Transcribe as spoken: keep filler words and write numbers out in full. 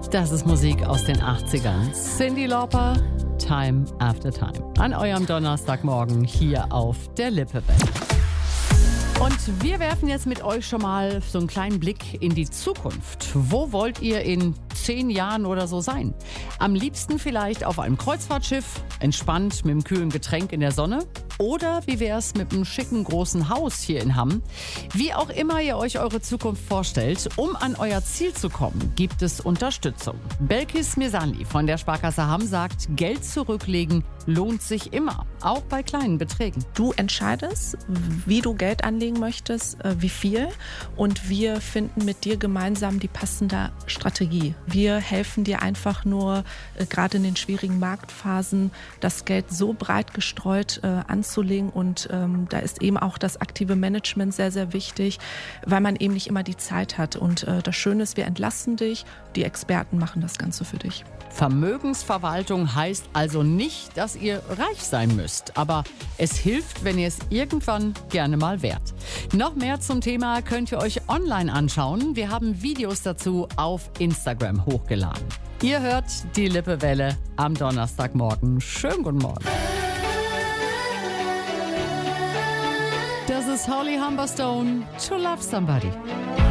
Das ist Musik aus den achtzigern. Cyndi Lauper, Time After Time. An eurem Donnerstagmorgen hier auf der Lippewelle. Und wir werfen jetzt mit euch schon mal so einen kleinen Blick in die Zukunft. Wo wollt ihr in zehn Jahren oder so sein? Am liebsten vielleicht auf einem Kreuzfahrtschiff, entspannt mit einem kühlen Getränk in der Sonne? Oder wie wär's mit einem schicken großen Haus hier in Hamm? Wie auch immer ihr euch eure Zukunft vorstellt, um an euer Ziel zu kommen, gibt es Unterstützung. Belkis Mesanli von der Sparkasse Hamm sagt, Geld zurücklegen lohnt sich immer, auch bei kleinen Beträgen. Du entscheidest, wie du Geld anlegen möchtest, wie viel, und wir finden mit dir gemeinsam die passende Strategie. Wir helfen dir einfach nur, gerade in den schwierigen Marktphasen, das Geld so breit gestreut äh, anzulegen, und ähm, da ist eben auch das aktive Management sehr, sehr wichtig, weil man eben nicht immer die Zeit hat. Und äh, das Schöne ist, wir entlasten dich, die Experten machen das Ganze für dich. Vermögensverwaltung heißt also nicht, dass ihr reich sein müsst, aber es hilft, wenn ihr es irgendwann gerne mal wärt. Noch mehr zum Thema könnt ihr euch online anschauen. Wir haben Videos dazu auf Instagram hochgeladen. Ihr hört die Lippewelle am Donnerstagmorgen. Schönen guten Morgen. Das ist Holly Humberstone, To Love Somebody.